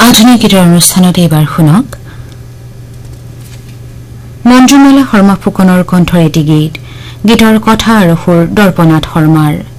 আধুনিক গীতৰ অনুষ্ঠানত এইবাৰ শুনক মঞ্জুমালা শৰ্মা ফুকনৰ কণ্ঠৰ এটি গীত গীতৰ কথা আৰু সুৰ দৰ্পনাথ শৰ্মাৰ